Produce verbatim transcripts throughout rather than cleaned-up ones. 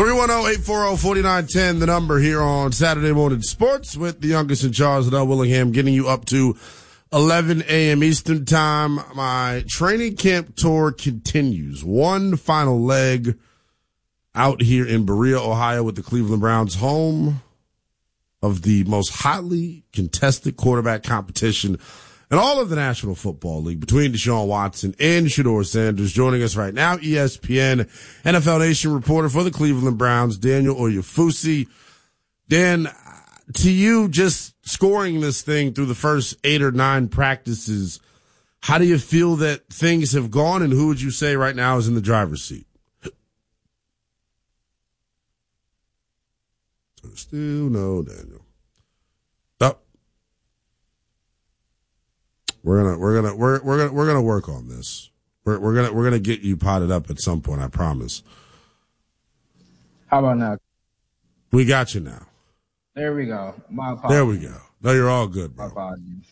three one zero, eight four zero, four nine one zero, the number here on Saturday Morning Sports with the youngest in charge, Liddell Willingham, getting you up to eleven a.m. Eastern Time. My training camp tour continues. One final leg out here in Berea, Ohio with the Cleveland Browns, home of the most hotly contested quarterback competition in all of the National Football League between Deshaun Watson and Shedeur Sanders. Joining us right now, E S P N N F L Nation reporter for the Cleveland Browns, Daniel Oyefusi. Dan, to you, just scoring this thing through the first eight or nine practices, how do you feel that things have gone, and who would you say right now is in the driver's seat? Still no Daniel. Oh. We're gonna we're gonna we're we're gonna we're gonna work on this. We're we're gonna we're gonna get you potted up at some point, I promise. How about now? We got you now. There we go. My apologies. There we go. No, you're all good, bro. My apologies.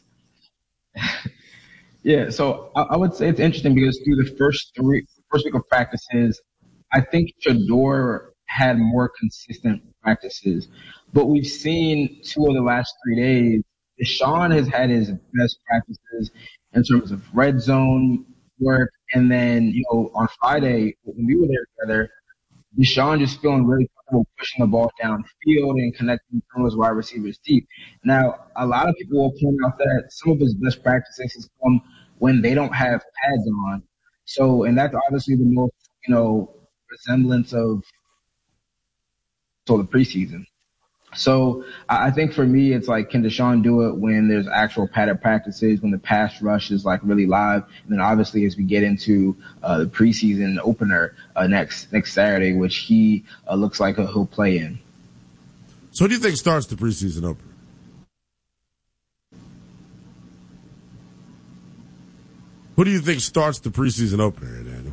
Yeah, so I, I would say it's interesting because through the first three first week of practices, I think Shedeur had more consistent practices. But we've seen two of the last three days, Deshaun has had his best practices in terms of red zone work. And then, you know, on Friday, when we were there together, Deshaun just feeling really comfortable pushing the ball downfield and connecting from his wide receivers deep. Now, a lot of people will point out that some of his best practices come when they don't have pads on. So, and that's obviously the most, you know, resemblance of so the preseason. So I think for me, it's like, can Deshaun do it when there's actual padded practices, when the pass rush is like really live? And then obviously as we get into uh, the preseason opener uh, next next Saturday, which he uh, looks like he'll play in. So what do you think starts the preseason opener? Who do you think starts the preseason opener, Daniel?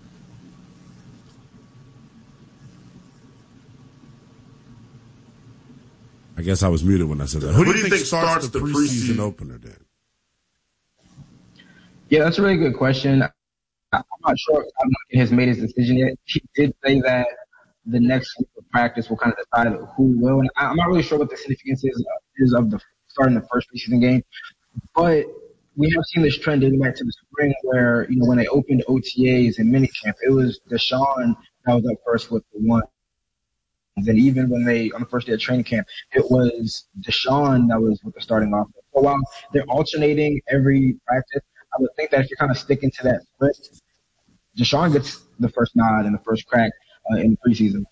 I guess I was muted when I said that. Who, Who do you think, think starts, starts the preseason, preseason opener, Dan? Yeah, that's a really good question. I'm not sure if he has made his decision yet. He did say that the next week of practice will kind of decide who will. And I'm not really sure what the significance is, is of the starting the first preseason game. But we have seen this trend dating back to the spring where, you know, when they opened O T As and minicamp, it was Deshaun that was up first with the one. And even when they, on the first day of training camp, it was Deshaun that was with the starting offense. So while they're alternating every practice, I would think that if you're kind of sticking to that split, Deshaun gets the first nod and the first crack uh, in the preseason.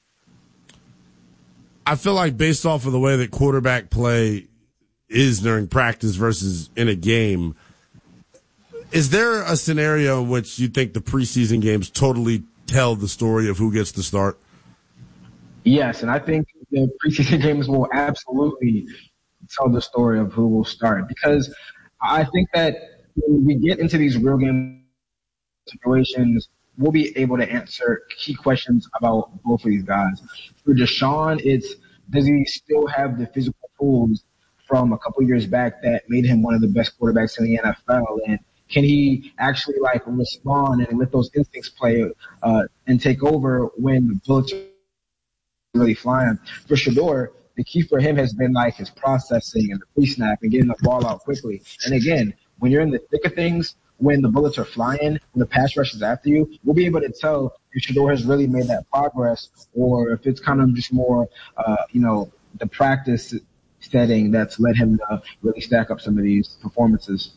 I feel like based off of the way that quarterback play is during practice versus in a game, is there a scenario in which you think the preseason games totally tell the story of who gets to start? Yes, and I think the preseason games will absolutely tell the story of who will start, because I think that when we get into these real game situations, we'll be able to answer key questions about both of these guys. For Deshaun, it's does he still have the physical tools from a couple years back that made him one of the best quarterbacks in the N F L, and can he actually like respond and let those instincts play uh, and take over when the bullets are really flying? For Shedeur, the key for him has been like his processing and the pre-snap and getting the ball out quickly. And again, when you're in the thick of things, when the bullets are flying, when the pass rush is after you, we'll be able to tell if Shedeur has really made that progress or if it's kind of just more, uh, you know, the practice setting that's led him to really stack up some of these performances.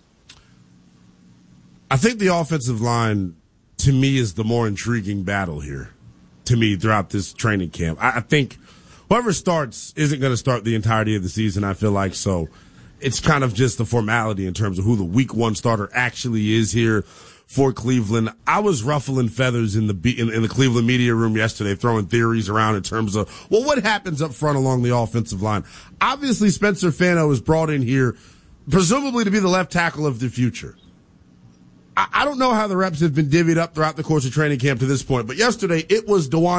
I think the offensive line, to me, is the more intriguing battle here. To me, throughout this training camp, I think whoever starts isn't going to start the entirety of the season, I feel like. So it's kind of just a formality in terms of who the week one starter actually is here for Cleveland. I was ruffling feathers in the in, in the Cleveland media room yesterday, throwing theories around in terms of, well, what happens up front along the offensive line? Obviously, Spencer Fano is brought in here presumably to be the left tackle of the future. I don't know how the reps have been divvied up throughout the course of training camp to this point, but yesterday it was DeJuan